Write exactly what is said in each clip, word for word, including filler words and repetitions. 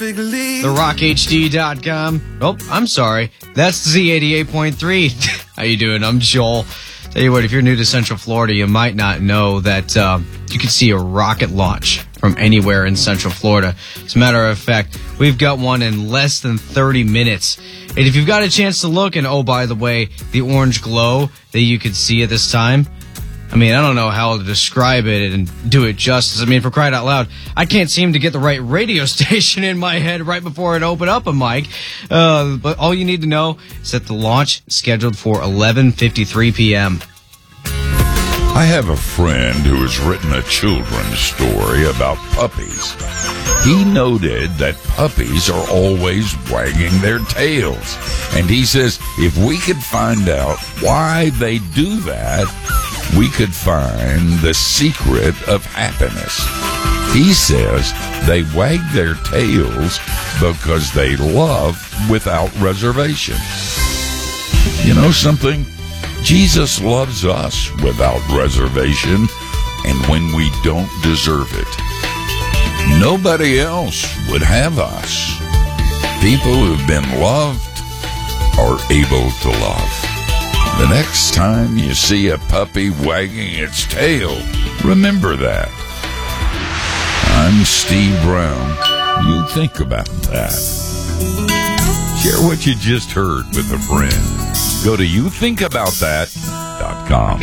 the rock H D dot com. Oh, I'm sorry. That's Z eighty-eight point three. How you doing? I'm Joel. Tell you what, if you're new to Central Florida, you might not know that um, you can see a rocket launch from anywhere in Central Florida. As a matter of fact, we've got one in less than thirty minutes. And if you've got a chance to look, and oh, by the way, the orange glow that you could see at this time, I mean, I don't know how to describe it and do it justice. I mean, for crying out loud, I can't seem to get the right radio station in my head right before it opened up a mic. Uh, but all you need to know is that the launch is scheduled for eleven fifty-three p.m. I have a friend who has written a children's story about puppies. He noted that puppies are always wagging their tails. And he says if we could find out why they do that, we could find the secret of happiness. He says they wag their tails because they love without reservation. You know something? Jesus loves us without reservation, and when we don't deserve it. Nobody else would have us. People who've been loved are able to love. The next time you see a puppy wagging its tail, remember that. I'm Steve Brown. You think about that. Share what you just heard with a friend. Go to you think about that dot com.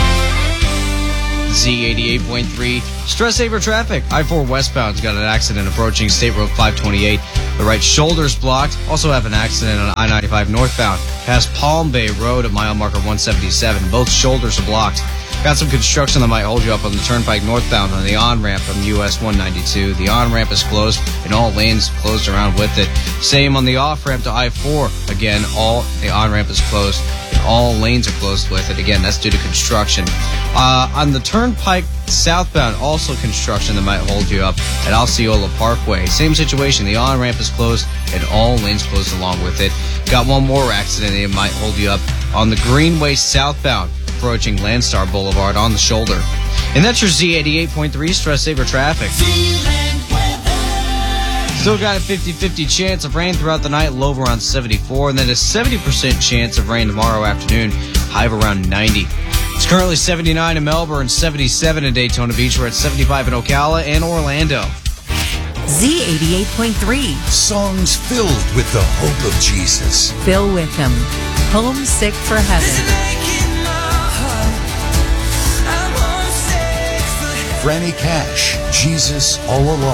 Z eighty-eight point three. Stress saver traffic. I four westbound's got an accident approaching State Road five twenty-eight. The right shoulder's blocked. Also have an accident on I ninety-five northbound past Palm Bay Road at mile marker one seventy-seven. Both shoulders are blocked. Got some construction that might hold you up on the turnpike northbound on the on-ramp from U S one ninety-two. The on-ramp is closed and all lanes closed around with it. Same on the off-ramp to I four. Again, all the on-ramp is closed and all lanes are closed with it. Again, that's due to construction. Uh, on the turnpike southbound, also construction that might hold you up at Osceola Parkway. Same situation. The on-ramp is closed and all lanes closed along with it. Got one more accident that might hold you up on the Greenway southbound, approaching Landstar Boulevard on the shoulder. And that's your Z eighty-eight point three Stress Saver Traffic. Still got a fifty-fifty chance of rain throughout the night, low of around seventy-four, and then a seventy percent chance of rain tomorrow afternoon, high of around ninety. It's currently seventy-nine in Melbourne, seventy-seven in Daytona Beach. We're at seventy-five in Ocala and Orlando. Z eighty-eight point three. Songs filled with the hope of Jesus. Bill Wickham, Homesick for Heaven. Franny Cash, Jesus All Along.